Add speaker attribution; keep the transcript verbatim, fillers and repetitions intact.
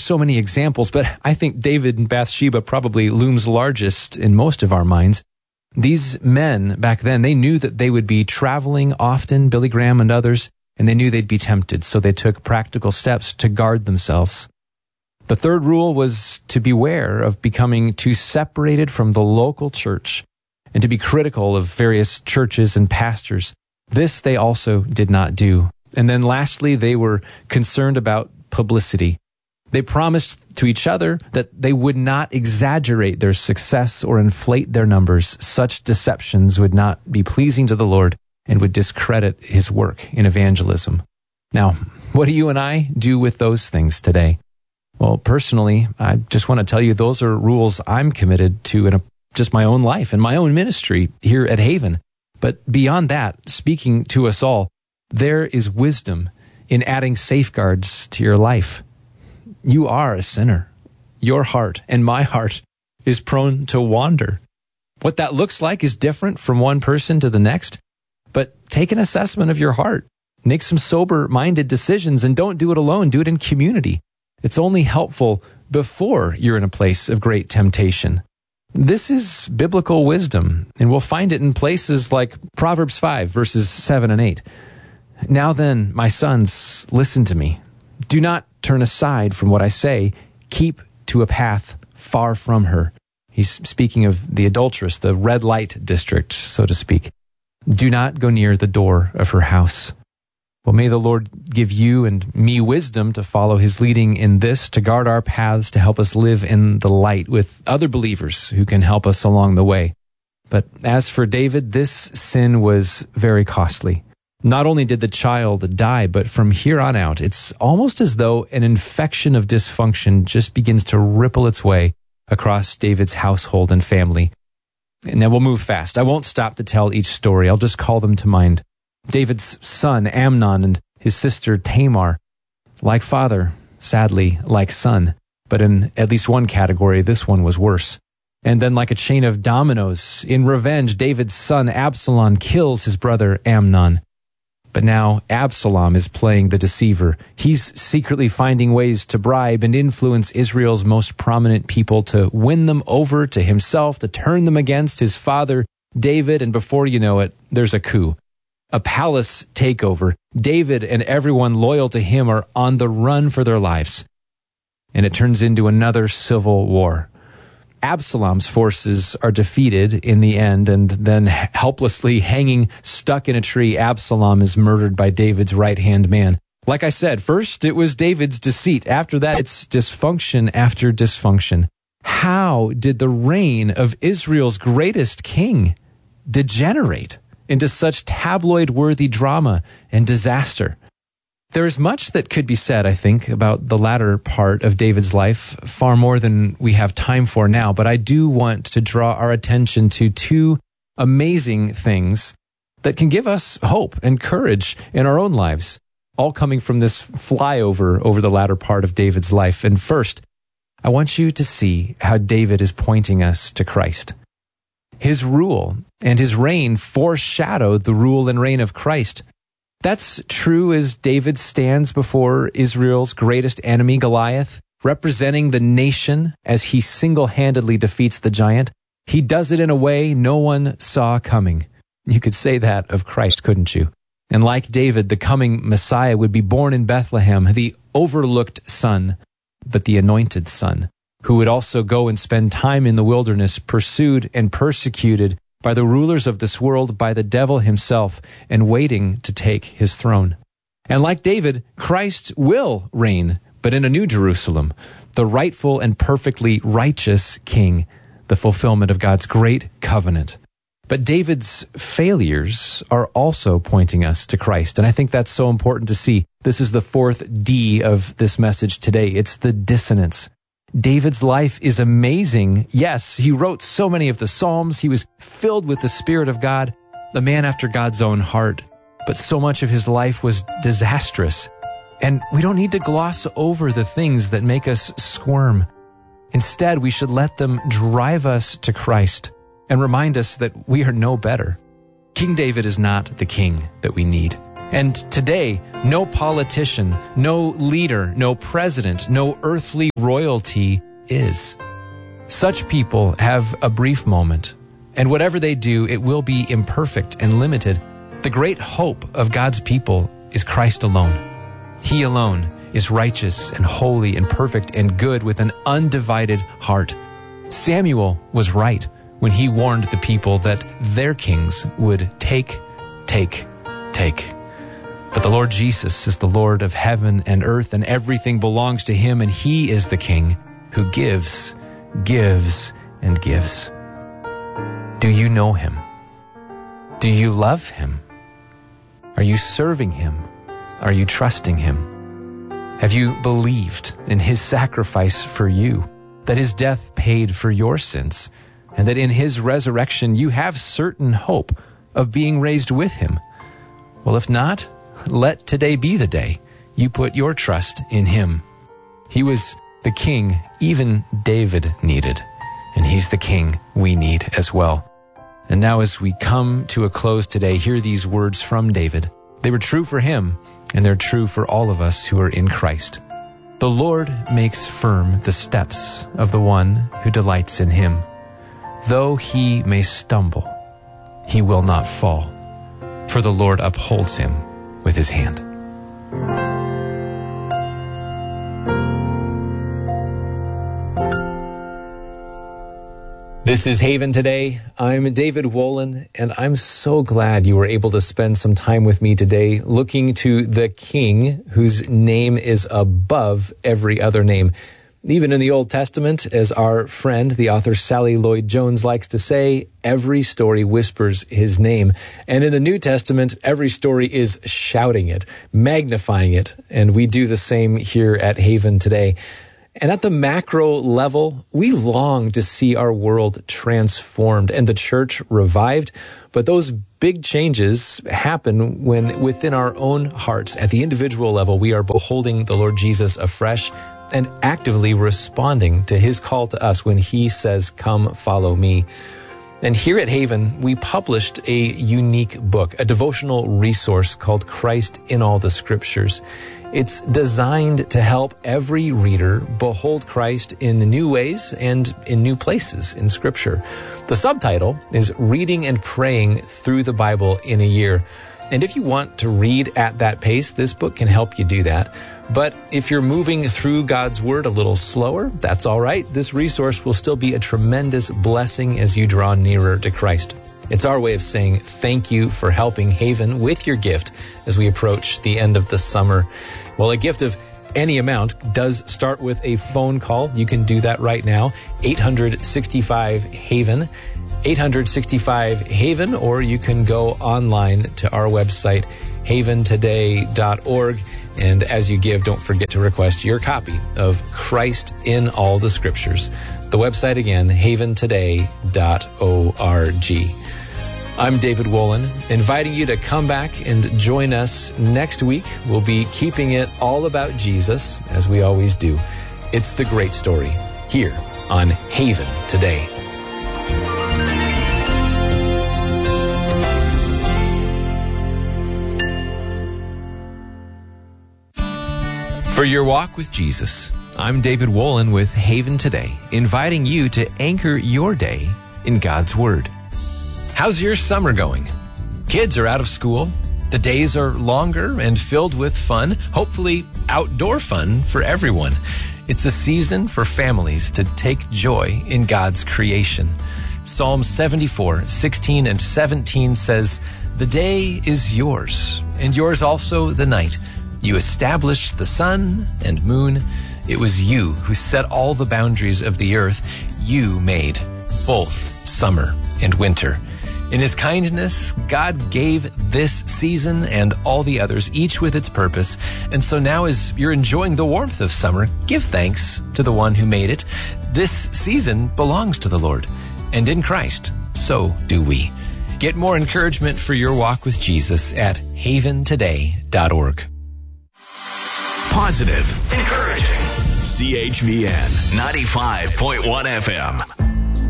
Speaker 1: so many examples, but I think David and Bathsheba probably looms largest in most of our minds. These men back then, they knew that they would be traveling often, Billy Graham and others, and they knew they'd be tempted, so they took practical steps to guard themselves. The third rule was to beware of becoming too separated from the local church and to be critical of various churches and pastors. This they also did not do. And then lastly, they were concerned about publicity. They promised to each other that they would not exaggerate their success or inflate their numbers. Such deceptions would not be pleasing to the Lord and would discredit his work in evangelism. Now, what do you and I do with those things today? Well, personally, I just want to tell you those are rules I'm committed to in a, just my own life and my own ministry here at Haven. But beyond that, speaking to us all, there is wisdom in adding safeguards to your life. You are a sinner. Your heart and my heart is prone to wander. What that looks like is different from one person to the next, but take an assessment of your heart. Make some sober-minded decisions and don't do it alone. Do it in community. It's only helpful before you're in a place of great temptation. This is biblical wisdom, and we'll find it in places like Proverbs five, verses seven and eight. Now then, my sons, listen to me. Do not turn aside from what I say. Keep to a path far from her. He's speaking of the adulteress, the red light district, so to speak. Do not go near the door of her house. Well, may the Lord give you and me wisdom to follow his leading in this, to guard our paths, to help us live in the light with other believers who can help us along the way. But as for David, this sin was very costly. Not only did the child die, but from here on out, it's almost as though an infection of dysfunction just begins to ripple its way across David's household and family. And now we'll move fast. I won't stop to tell each story. I'll just call them to mind. David's son, Amnon, and his sister, Tamar. Like father, sadly, like son. But in at least one category, this one was worse. And then like a chain of dominoes, in revenge, David's son, Absalom, kills his brother, Amnon. But now Absalom is playing the deceiver. He's secretly finding ways to bribe and influence Israel's most prominent people, to win them over to himself, to turn them against his father, David. And before you know it, there's a coup. A palace takeover. David and everyone loyal to him are on the run for their lives. And it turns into another civil war. Absalom's forces are defeated in the end, and then helplessly hanging, stuck in a tree, Absalom is murdered by David's right-hand man. Like I said, first it was David's deceit. After that, it's dysfunction after dysfunction. How did the reign of Israel's greatest king degenerate into such tabloid-worthy drama and disaster? There is much that could be said, I think, about the latter part of David's life, far more than we have time for now, but I do want to draw our attention to two amazing things that can give us hope and courage in our own lives, all coming from this flyover over the latter part of David's life. And first, I want you to see how David is pointing us to Christ. His rule and his reign foreshadowed the rule and reign of Christ. That's true as David stands before Israel's greatest enemy, Goliath, representing the nation as he single-handedly defeats the giant. He does it in a way no one saw coming. You could say that of Christ, couldn't you? And like David, the coming Messiah would be born in Bethlehem, the overlooked son, but the anointed son, who would also go and spend time in the wilderness, pursued and persecuted by the rulers of this world, by the devil himself, and waiting to take his throne. And like David, Christ will reign, but in a new Jerusalem, the rightful and perfectly righteous king, the fulfillment of God's great covenant. But David's failures are also pointing us to Christ, and I think that's so important to see. This is the fourth D of this message today. It's the dissonance. David's life is amazing. Yes, he wrote so many of the Psalms. He was filled with the Spirit of God, the man after God's own heart. But so much of his life was disastrous. And we don't need to gloss over the things that make us squirm. Instead, we should let them drive us to Christ and remind us that we are no better. King David is not the king that we need. And today, no politician, no leader, no president, no earthly royalty is. Such people have a brief moment, and whatever they do, it will be imperfect and limited. The great hope of God's people is Christ alone. He alone is righteous and holy and perfect and good with an undivided heart. Samuel was right when he warned the people that their kings would take, take, take. But the Lord Jesus is the Lord of heaven and earth, and everything belongs to him, and he is the King who gives, gives, and gives. Do you know him? Do you love him? Are you serving him? Are you trusting him? Have you believed in his sacrifice for you, that his death paid for your sins, and that in his resurrection you have certain hope of being raised with him? Well, if not, let today be the day you put your trust in him. He was the king even David needed, and he's the king we need as well. And now as we come to a close today, hear these words from David. They were true for him, and they're true for all of us who are in Christ. The Lord makes firm the steps of the one who delights in him. Though he may stumble, he will not fall, for the Lord upholds him with his hand. This is Haven Today. I'm David Wolin, and I'm so glad you were able to spend some time with me today looking to the King whose name is above every other name. Even in the Old Testament, as our friend, the author Sally Lloyd-Jones likes to say, every story whispers his name. And in the New Testament, every story is shouting it, magnifying it, and we do the same here at Haven Today. And at the macro level, we long to see our world transformed and the church revived. But those big changes happen when within our own hearts, at the individual level, we are beholding the Lord Jesus afresh and actively responding to his call to us when he says, "Come, follow me." And here at Haven, we published a unique book, a devotional resource called Christ in All the Scriptures. It's designed to help every reader behold Christ in new ways and in new places in Scripture. The subtitle is Reading and Praying Through the Bible in a Year. And if you want to read at that pace, this book can help you do that. But if you're moving through God's Word a little slower, that's all right. This resource will still be a tremendous blessing as you draw nearer to Christ. It's our way of saying thank you for helping Haven with your gift as we approach the end of the summer. Well, a gift of any amount does start with a phone call. You can do that right now, eight hundred sixty-five HAVEN, eight hundred sixty-five HAVEN, or you can go online to our website, haven today dot org. And as you give, don't forget to request your copy of Christ in All the Scriptures. The website again, haven today dot org. I'm David Wolin, inviting you to come back and join us next week. We'll be keeping it all about Jesus, as we always do. It's the great story here on Haven Today. For your walk with Jesus, I'm David Wolin with Haven Today, inviting you to anchor your day in God's Word. How's your summer going? Kids are out of school. The days are longer and filled with fun, hopefully outdoor fun for everyone. It's a season for families to take joy in God's creation. Psalm seventy-four, sixteen and seventeen says, "The day is yours, and yours also the night. You established the sun and moon. It was you who set all the boundaries of the earth. You made both summer and winter." In his kindness, God gave this season and all the others, each with its purpose. And so now as you're enjoying the warmth of summer, give thanks to the one who made it. This season belongs to the Lord, and in Christ, so do we. Get more encouragement for your walk with Jesus at haven today dot org.
Speaker 2: Positive, encouraging. C H V N ninety-five point one F M.